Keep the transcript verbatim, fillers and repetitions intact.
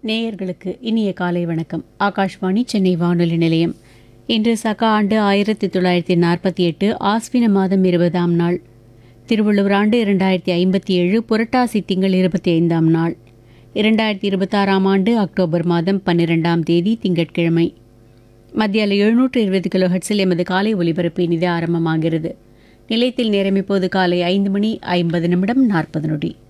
நேயர்களுக்கு இனிய காலை வணக்கம். ஆகாஷ்வாணி சென்னை வானொலி நிலையம். இன்று சக ஆண்டு ஆயிரத்தி தொள்ளாயிரத்தி நாற்பத்தி எட்டு ஆஸ்வின மாதம் இருபதாம் நாள், திருவள்ளுவர் ஆண்டு இரண்டாயிரத்தி ஐம்பத்தி ஏழு புரட்டாசி திங்கள் இருபத்தி ஐந்தாம் நாள், இரண்டாயிரத்தி இருபத்தாறாம் ஆண்டு அக்டோபர் மாதம் பன்னிரெண்டாம் தேதி திங்கட்கிழமை. மத்தியால எழுநூற்று இருபது கிலோ ஹெட்ஸில் எமது காலை ஒலிபரப்பு இனிதே ஆரம்பமாகிறது. நிலையத்தில் நேரம் இப்போது காலை ஐந்து மணி ஐம்பது நிமிடம் நாற்பது நொடி.